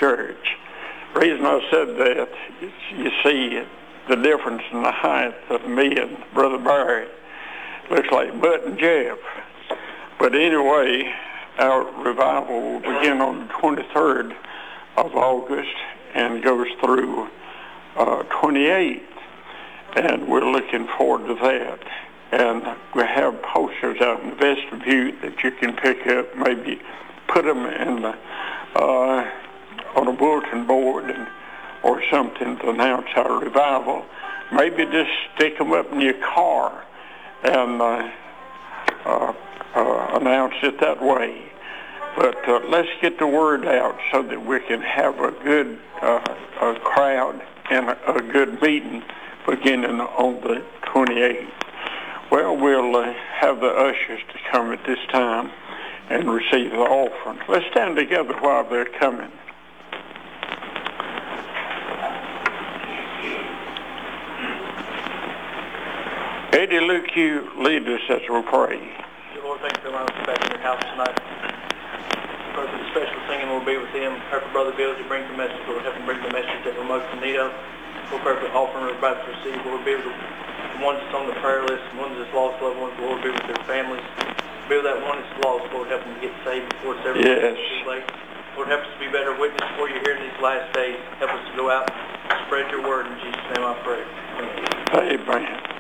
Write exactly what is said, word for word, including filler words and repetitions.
church. The reason I said that is you see the difference in the height of me and Brother Barry. Looks like Bud and Jeff. But anyway, our revival will begin on the twenty-third of August and goes through uh, twenty-eighth. And we're looking forward to that. And we have posters out in the vestibule that you can pick up, maybe put them in the, uh, on a bulletin board and, or something to announce our revival. Maybe just stick them up in your car and uh, uh, uh, announce it that way. But uh, let's get the word out so that we can have a good uh, a crowd and a, a good meeting beginning on the twenty-eighth. Well, we'll uh, have the ushers to come at this time and receive the offering. Let's stand together while they're coming. Eddie, Luke, you lead us as we pray. Lord, thank you for allowing us back in your house tonight. Pray for the special singing will be with him. Pray for Brother Bill to bring the message. Lord, help him bring the message that we're most in need of. Lord, pray for the offering we're about to receive. Lord, be with the ones that's on the prayer list, the ones that's lost loved ones. Lord, be with their families. Be with that one that's lost. Lord, help them to get saved before it's ever yes. too late. Lord, help us to be better witness for you here in these last days. Help us to go out and spread your word. In Jesus' name I pray. Amen. Amen.